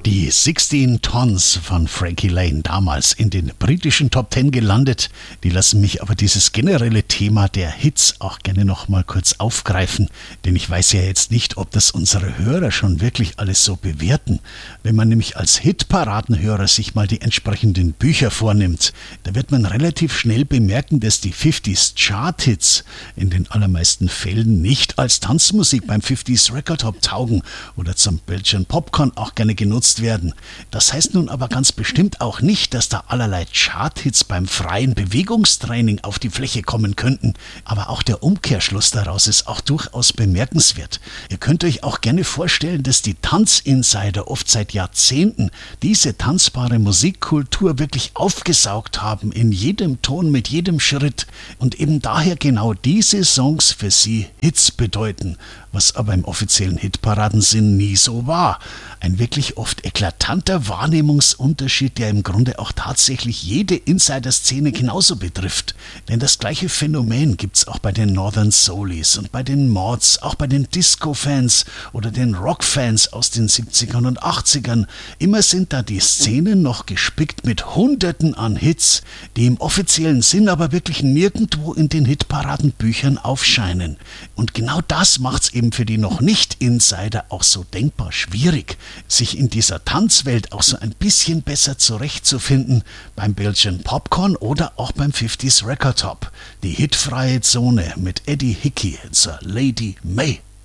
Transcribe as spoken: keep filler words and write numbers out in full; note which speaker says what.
Speaker 1: Die sechzehn Tons von Frankie Laine, damals in den britischen Top Ten gelandet, die lassen mich aber dieses generelle Thema der Hits auch gerne noch mal kurz aufgreifen, denn ich weiß ja jetzt nicht, ob das unsere Hörer schon wirklich alles so bewerten. Wenn man nämlich als Hitparadenhörer sich mal die entsprechenden Bücher vornimmt, da wird man relativ schnell bemerken, dass die fünfziger Chart-Hits in den allermeisten Fällen nicht als Tanzmusik beim fünfziger Record Top taugen oder zum Belgian Popcorn auch gerne genutzt werden. Das heißt nun aber ganz bestimmt auch nicht, dass da allerlei Chart-Hits beim freien Bewegungstraining auf die Fläche kommen könnten, aber auch der Umkehrschluss daraus ist auch durchaus bemerkenswert. Ihr könnt euch auch gerne vorstellen, dass die Tanzinsider oft seit Jahrzehnten diese tanzbare Musikkultur wirklich aufgesaugt haben, in jedem Ton, mit jedem Schritt und eben daher genau diese Songs für sie Hits bedeuten, was aber im offiziellen Hitparadensinn nie so war. Ein wirklich oft eklatanter Wahrnehmungsunterschied, der im Grunde auch tatsächlich jede Insider-Szene genauso betrifft. Denn das gleiche Phänomen gibt's auch bei den Northern Soulies und bei den Mods, auch bei den Disco-Fans oder den Rock-Fans aus den siebzigern und achtzigern. Immer sind da die Szenen noch gespickt mit Hunderten an Hits, die im offiziellen Sinn aber wirklich nirgendwo in den Hitparadenbüchern aufscheinen. Und genau das macht's eben für die noch nicht Insider auch so denkbar schwierig, sich in dieser Tanzwelt auch so ein bisschen besser zurechtzufinden beim Belgian Popcorn oder auch beim fünfziger Record Top. Die hitfreie Zone mit Eddie Hickey zur Lady May.